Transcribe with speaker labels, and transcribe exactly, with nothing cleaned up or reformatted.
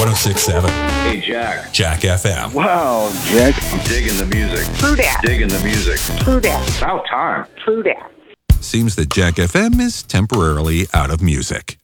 Speaker 1: one oh six point seven.
Speaker 2: Hey, Jack.
Speaker 1: Jack F M.
Speaker 3: Wow, Jack.
Speaker 2: I'm digging the music.
Speaker 4: True dat.
Speaker 2: Digging the music.
Speaker 4: True dat.
Speaker 2: About time.
Speaker 4: True dat.
Speaker 1: Seems that Jack F M is temporarily out of music.